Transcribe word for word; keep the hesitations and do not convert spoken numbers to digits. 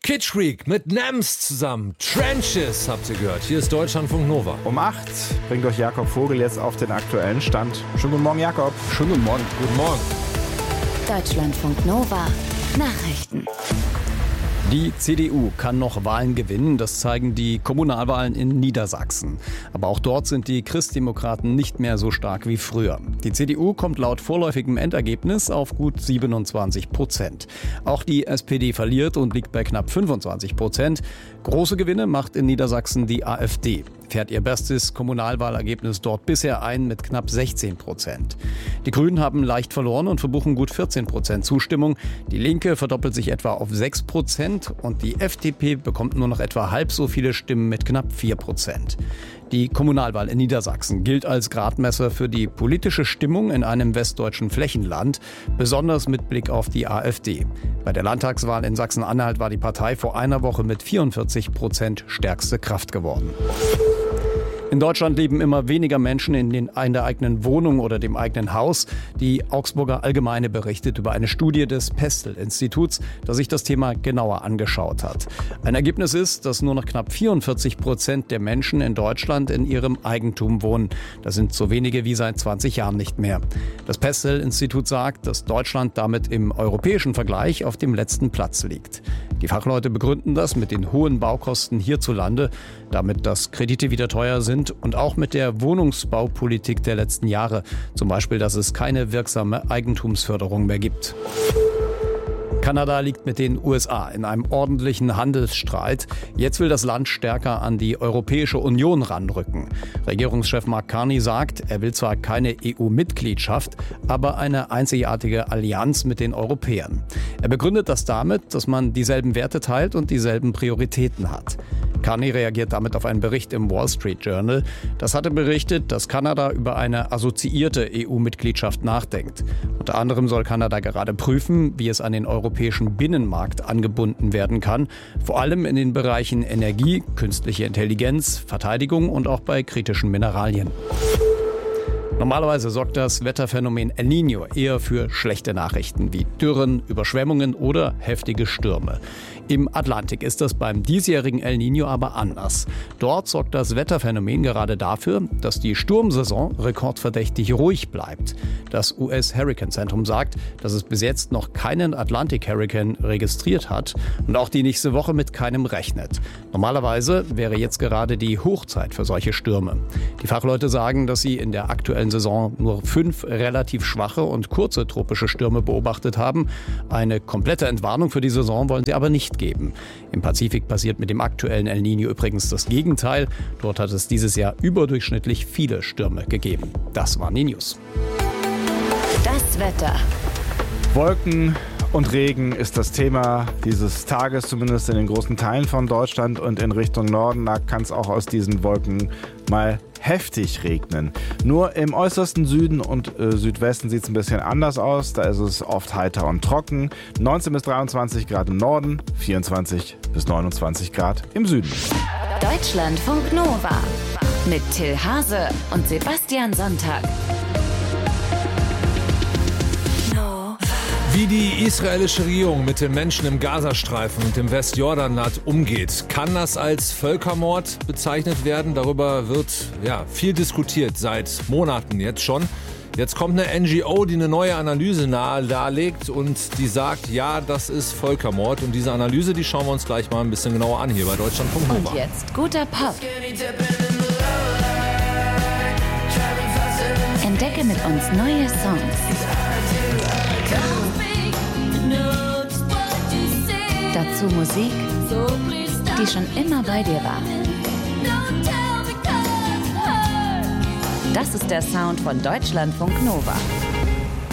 Kitschkrieg mit Nems zusammen. Trenches habt ihr gehört. Hier ist Deutschlandfunk Nova. Um acht bringt euch Jakob Vogel jetzt auf den aktuellen Stand. Schönen guten Morgen, Jakob. Schönen guten Morgen. Guten Morgen. Deutschlandfunk Nova. Nachrichten. Die C D U kann noch Wahlen gewinnen, das zeigen die Kommunalwahlen in Niedersachsen. Aber auch dort sind die Christdemokraten nicht mehr so stark wie früher. Die C D U kommt laut vorläufigem Endergebnis auf gut siebenundzwanzig Prozent. Auch die S P D verliert und liegt bei knapp fünfundzwanzig Prozent. Große Gewinne macht in Niedersachsen die AfD. Fährt ihr bestes Kommunalwahlergebnis dort bisher ein mit knapp sechzehn Prozent. Die Grünen haben leicht verloren und verbuchen gut vierzehn Prozent Zustimmung. Die Linke verdoppelt sich etwa auf sechs Prozent und die F D P bekommt nur noch etwa halb so viele Stimmen mit knapp vier Prozent. Die Kommunalwahl in Niedersachsen gilt als Gradmesser für die politische Stimmung in einem westdeutschen Flächenland, besonders mit Blick auf die AfD. Bei der Landtagswahl in Sachsen-Anhalt war die Partei vor einer Woche mit vierundvierzig Prozent stärkste Kraft geworden. In Deutschland leben immer weniger Menschen in, den, in der eigenen Wohnung oder dem eigenen Haus. Die Augsburger Allgemeine berichtet über eine Studie des Pestel-Instituts, das sich das Thema genauer angeschaut hat. Ein Ergebnis ist, dass nur noch knapp vierundvierzig Prozent der Menschen in Deutschland in ihrem Eigentum wohnen. Das sind so wenige wie seit zwanzig Jahren nicht mehr. Das Pestel-Institut sagt, dass Deutschland damit im europäischen Vergleich auf dem letzten Platz liegt. Die Fachleute begründen das mit den hohen Baukosten hierzulande, damit dass Kredite wieder teuer sind und auch mit der Wohnungsbaupolitik der letzten Jahre. Zum Beispiel, dass es keine wirksame Eigentumsförderung mehr gibt. Kanada liegt mit den U S A in einem ordentlichen Handelsstreit. Jetzt will das Land stärker an die Europäische Union ranrücken. Regierungschef Mark Carney sagt, er will zwar keine E U-Mitgliedschaft, aber eine einzigartige Allianz mit den Europäern. Er begründet das damit, dass man dieselben Werte teilt und dieselben Prioritäten hat. Carney reagiert damit auf einen Bericht im Wall Street Journal. Das hatte berichtet, dass Kanada über eine assoziierte E U-Mitgliedschaft nachdenkt. Unter anderem soll Kanada gerade prüfen, wie es an den europäischen Binnenmarkt angebunden werden kann, vor allem in den Bereichen Energie, künstliche Intelligenz, Verteidigung und auch bei kritischen Mineralien. Normalerweise sorgt das Wetterphänomen El Niño eher für schlechte Nachrichten wie Dürren, Überschwemmungen oder heftige Stürme. Im Atlantik ist das beim diesjährigen El Niño aber anders. Dort sorgt das Wetterphänomen gerade dafür, dass die Sturmsaison rekordverdächtig ruhig bleibt. Das U S-Hurricane-Zentrum sagt, dass es bis jetzt noch keinen Atlantik-Hurricane registriert hat und auch die nächste Woche mit keinem rechnet. Normalerweise wäre jetzt gerade die Hochzeit für solche Stürme. Die Fachleute sagen, dass sie in der aktuellen Saison nur fünf relativ schwache und kurze tropische Stürme beobachtet haben. Eine komplette Entwarnung für die Saison wollen sie aber nicht geben. Im Pazifik passiert mit dem aktuellen El Niño übrigens das Gegenteil. Dort hat es dieses Jahr überdurchschnittlich viele Stürme gegeben. Das waren die News. Das Wetter. Wolken und Regen ist das Thema dieses Tages, zumindest in den großen Teilen von Deutschland und in Richtung Norden. Da kann es auch aus diesen Wolken mal heftig regnen. Nur im äußersten Süden und äh, Südwesten sieht es ein bisschen anders aus. Da ist es oft heiter und trocken. neunzehn bis dreiundzwanzig Grad im Norden, vierundzwanzig bis neunundzwanzig Grad im Süden. Deutschlandfunk Nova mit Till Hase und Sebastian Sonntag. Wie die israelische Regierung mit den Menschen im Gazastreifen und im Westjordanland umgeht, kann das als Völkermord bezeichnet werden? Darüber wird ja viel diskutiert, seit Monaten jetzt schon. Jetzt kommt eine N G O, die eine neue Analyse nahe darlegt und die sagt, ja, das ist Völkermord. Und diese Analyse, die schauen wir uns gleich mal ein bisschen genauer an hier bei Deutschlandfunk Nova. Und jetzt guter Pop. Entdecke mit uns neue Songs. Dazu Musik, die schon immer bei dir war. Das ist der Sound von Deutschlandfunk Nova.